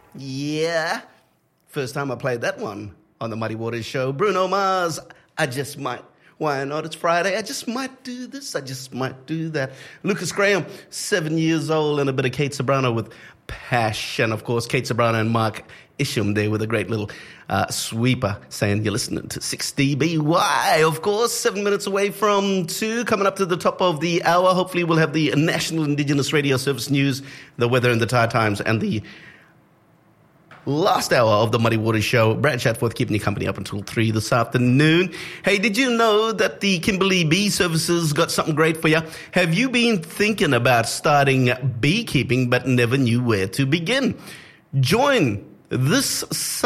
Yeah. First time I played that one on the Muddy Waters Show. Bruno Mars, I just might. Why not? It's Friday. I just might do this. I just might do that. Lucas Graham, 7 years old, and a bit of Kate Sobrano with Passion. Of course, Kate Sobrano and Mark Isham there with a great little sweeper saying you're listening to 6DBY. Of course, 7 minutes away from 2, coming up to the top of the hour. Hopefully we'll have the National Indigenous Radio Service news, the weather and the tire times, and the last hour of the Muddy Waters Show. Brad Chatforth keeping you company up until 3 this afternoon. Hey, did you know that the Kimberley Bee Services got something great for you? Have you been thinking about starting beekeeping but never knew where to begin? Join us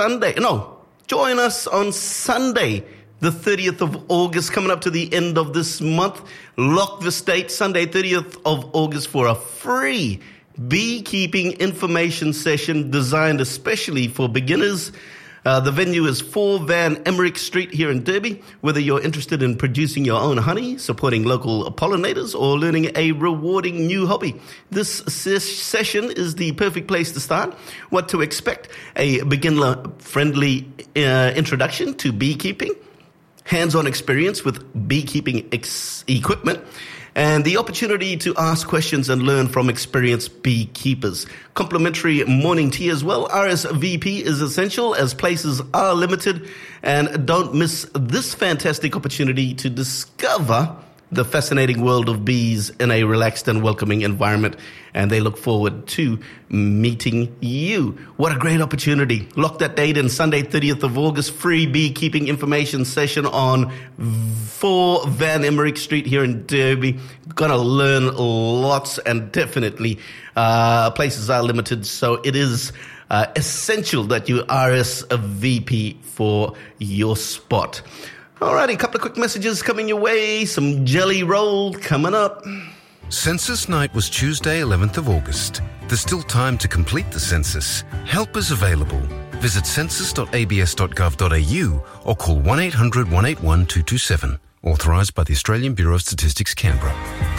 on Sunday, the 30th of August, coming up to the end of this month. Lock the State, Sunday, 30th of August, for a free beekeeping information session designed especially for beginners. The venue is 4 Van Emmerich Street here in Derby. Whether you're interested in producing your own honey, supporting local pollinators, or learning a rewarding new hobby, this session is the perfect place to start. What to expect: a beginner-friendly introduction to beekeeping, hands-on experience with beekeeping equipment, and the opportunity to ask questions and learn from experienced beekeepers. Complimentary morning tea as well. RSVP is essential as places are limited, and don't miss this fantastic opportunity to discover the fascinating world of bees in a relaxed and welcoming environment, and they look forward to meeting you. What a great opportunity. Lock that date in, Sunday, 30th of August, free beekeeping information session on 4 Van Emmerich Street here in Derby. Gonna learn lots, and definitely places are limited, so it is essential that you RSVP for your spot. Alrighty, a couple of quick messages coming your way. Some jelly roll coming up. Census night was Tuesday, 11th of August. There's still time to complete the census. Help is available. Visit census.abs.gov.au or call 1-800-181-227. Authorised by the Australian Bureau of Statistics, Canberra.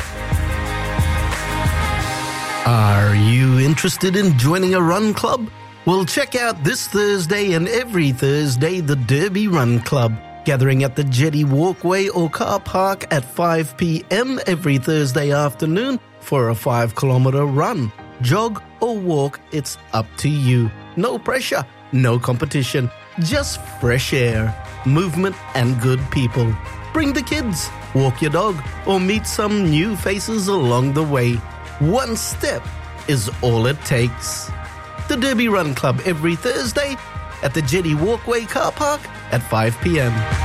Are you interested in joining a run club? Well, check out this Thursday and every Thursday the Derby Run Club, gathering at the Jetty Walkway or car park at 5 p.m. every Thursday afternoon for a 5-kilometre run. Jog or walk, it's up to you. No pressure, no competition, just fresh air, movement and good people. Bring the kids, walk your dog, or meet some new faces along the way. One step is all it takes. The Derby Run Club every Thursday at the Jetty Walkway car park at 5 p.m.